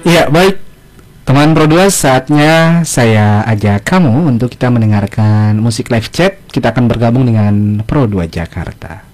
Ya, baik. Teman Pro 2, saatnya saya ajak kamu untuk kita mendengarkan musik live chat. Kita akan bergabung dengan Pro 2 Jakarta.